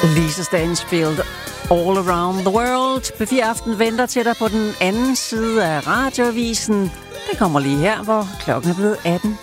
Lisa Stansfield, All Around the World. P4 Aften venter til dig på den anden side af radioavisen. Den kommer lige her, hvor klokken er blevet 18.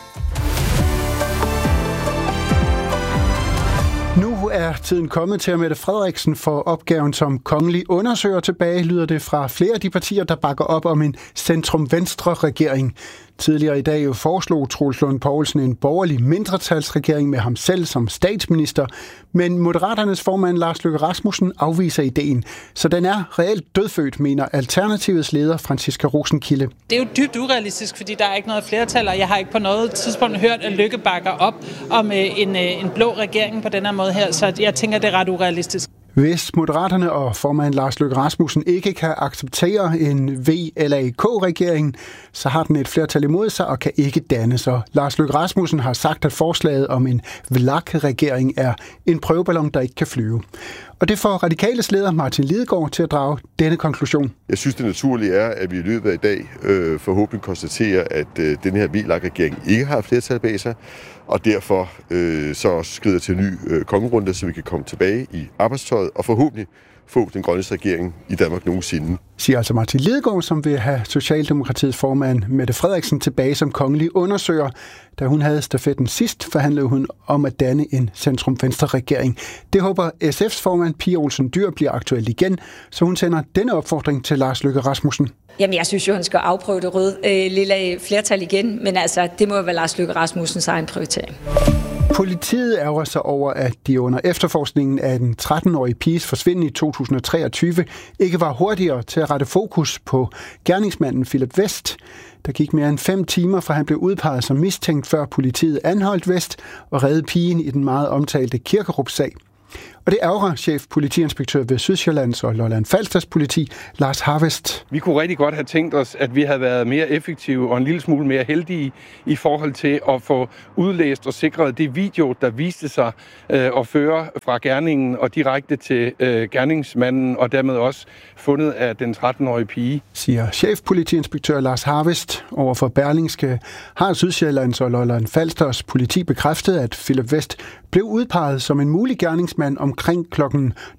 Nu er tiden kommet til, at Mette Frederiksen får opgaven som kongelig undersøger tilbage, lyder det fra flere af de partier, der bakker op om en centrum-venstre-regering. Tidligere i dag foreslog Troels Lund Poulsen en borgerlig mindretalsregering med ham selv som statsminister, men Moderaternes formand Lars Løkke Rasmussen afviser ideen, så den er reelt dødfødt, mener Alternativets leder Franciska Rosenkilde. Det er jo dybt urealistisk, fordi der er ikke noget flertal, og jeg har ikke på noget tidspunkt hørt, at Løkke bakker op om en blå regering på den her måde her, så jeg tænker, det er ret urealistisk. Hvis Moderaterne og formand Lars Løkke Rasmussen ikke kan acceptere en VLAK-regering, så har den et flertal imod sig og kan ikke danne sig. Lars Løkke Rasmussen har sagt, at forslaget om en VLAK-regering er en prøveballon, der ikke kan flyve. Og det får Radikales leder Martin Lidegaard til at drage denne konklusion. Jeg synes, det naturlige er, at vi i løbet af i dag forhåbentlig konstaterer, at den her VLAK-regering ikke har flertal bag sig, og derfor så også skrider til en ny kongerunde, så vi kan komme tilbage i arbejdstøjet og forhåbentlig få den grønneste regering i Danmark nogensinde. Siger altså Martin Lidegaard, som vil have Socialdemokratiets formand Mette Frederiksen tilbage som kongelig undersøger. Da hun havde stafetten sidst, forhandlede hun om at danne en centrum-venstre-regering. Det håber SF's formand Pia Olsen Dyhr bliver aktuelt igen, så hun sender denne opfordring til Lars Løkke Rasmussen. Jamen, jeg synes jo, han skal afprøve det røde lille flertal igen, men altså, det må være Lars Løkke Rasmussens egen prioritering. Politiet ærger sig over, at de under efterforskningen af den 13-årige piges forsvinden i 2023 ikke var hurtigere til at rette fokus på gerningsmanden Philip West. Der gik mere end 5 timer, fra han blev udpeget som mistænkt, før politiet anholdt West og reddede pigen i den meget omtalte Kirkerup-sag. Og det ærger chef politiinspektør ved Sydsjællands og Lolland Falsters politi, Lars Harvest. Vi kunne rigtig godt have tænkt os, at vi havde været mere effektive og en lille smule mere heldige i forhold til at få udlæst og sikret det video, der viste sig at føre fra gerningen og direkte til gerningsmanden, og dermed også fundet af den 13-årige pige. Siger chef politiinspektør Lars Harvest. Overfor Berlingske har Sydsjællands og Lolland Falsters politi bekræftet, at Philip West blev udpeget som en mulig gerningsmand omkring kl.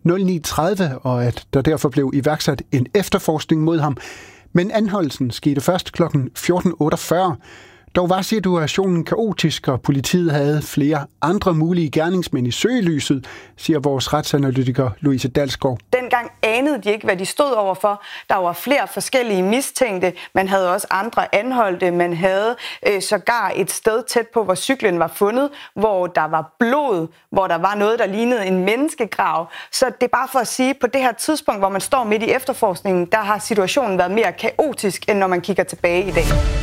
09.30, og at der derfor blev iværksat en efterforskning mod ham. Men anholdelsen skete først kl. 14.48. Dog var situationen kaotisk, og politiet havde flere andre mulige gerningsmænd i søgelyset, siger vores retsanalytiker Louise Dalsgaard. Dengang anede de ikke, hvad de stod overfor. Der var flere forskellige mistænkte. Man havde også andre anholdte. Man havde sågar et sted tæt på, hvor cyklen var fundet, hvor der var blod, hvor der var noget, der lignede en menneskegrav. Så det er bare for at sige, på det her tidspunkt, hvor man står midt i efterforskningen, der har situationen været mere kaotisk, end når man kigger tilbage i dag.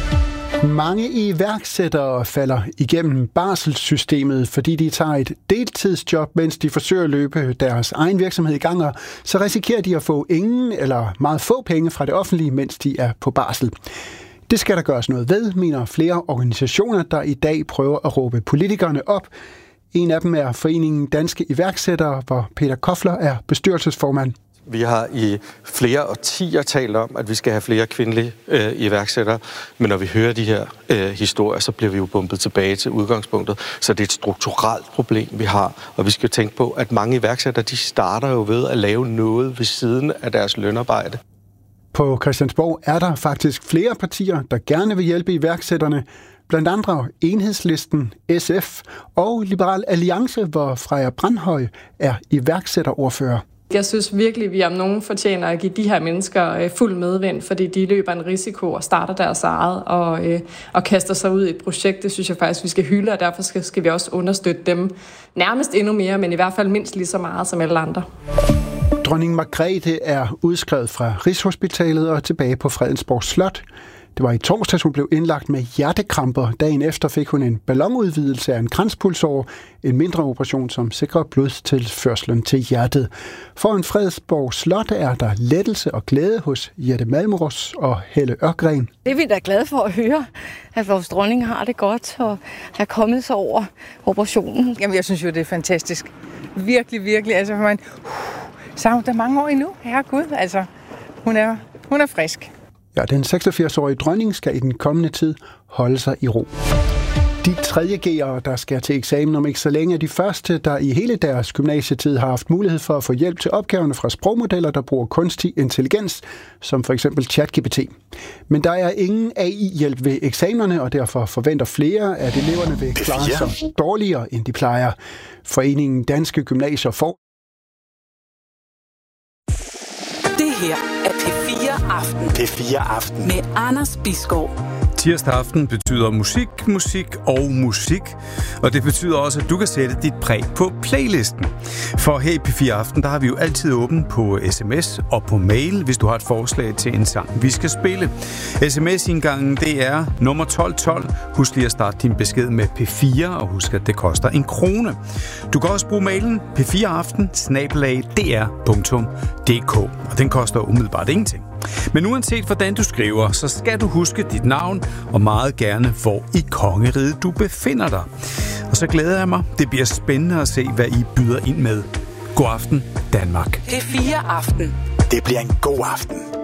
Mange iværksættere falder igennem barselssystemet, fordi de tager et deltidsjob, mens de forsøger at løbe deres egen virksomhed i gang, og så risikerer de at få ingen eller meget få penge fra det offentlige, mens de er på barsel. Det skal der gøres noget ved, mener flere organisationer, der i dag prøver at råbe politikerne op. En af dem er Foreningen Danske Iværksættere, hvor Peter Kofler er bestyrelsesformand. Vi har i flere årtier talt om, at vi skal have flere kvindelige iværksættere, men når vi hører de her historier, så bliver vi jo bumpet tilbage til udgangspunktet. Så det er et strukturelt problem, vi har, og vi skal tænke på, at mange iværksættere, de starter jo ved at lave noget ved siden af deres lønarbejde. På Christiansborg er der faktisk flere partier, der gerne vil hjælpe iværksætterne, blandt andre Enhedslisten, SF og Liberal Alliance, hvor Freja Brandhøj er iværksætterordfører. Jeg synes virkelig, at vi om nogen fortjener at give de her mennesker fuld medvind, fordi de løber en risiko og starter deres eget og kaster sig ud i et projekt. Det synes jeg faktisk, vi skal hylde, og derfor skal vi også understøtte dem nærmest endnu mere, men i hvert fald mindst lige så meget som alle andre. Dronning Margrethe er udskrevet fra Rigshospitalet og tilbage på Fredensborg Slot. Det var i torsdags, hun blev indlagt med hjertekramper. Dagen efter fik hun en ballonudvidelse af en kranspulsåre, en mindre operation, som sikrer blodstilførslen til hjertet. Foran Fredensborg Slot er der lettelse og glæde hos Jette Malmros og Helle Ørgren. Det er vi da glade for at høre, at vores dronning har det godt og er kommet sig over operationen. Jamen, jeg synes jo, det er fantastisk. Virkelig, virkelig. Altså, man så der mange år endnu. Herregud, altså, hun er frisk. Ja, den 86-årige dronning skal i den kommende tid holde sig i ro. De 3.G'ere, der skal til eksamen om ikke så længe, er de første, der i hele deres gymnasietid har haft mulighed for at få hjælp til opgaverne fra sprogmodeller, der bruger kunstig intelligens, som for eksempel ChatGPT. Men der er ingen AI-hjælp ved eksamenerne, og derfor forventer flere, at eleverne vil klare sig dårligere, end de plejer. Foreningen Danske Gymnasier får. Det her er P4 Aften. P4 Aften. Med Anders Bisgaard. Tirsdag aften betyder musik, musik og musik. Og det betyder også, at du kan sætte dit præg på playlisten. For her i P4 Aften, der har vi jo altid åbent på sms og på mail, hvis du har et forslag til en sang, vi skal spille. SMS-indgangen, det er nummer 1212. Husk lige at starte din besked med P4, og husk, at det koster 1 krone. Du kan også bruge mailen p4aften@dr.dk, og den koster umiddelbart ingenting. Men uanset hvordan du skriver, så skal du huske dit navn og meget gerne, hvor i kongeriget du befinder dig. Og så glæder jeg mig. Det bliver spændende at se, hvad I byder ind med. God aften, Danmark. P4 Aften. Det bliver en god aften.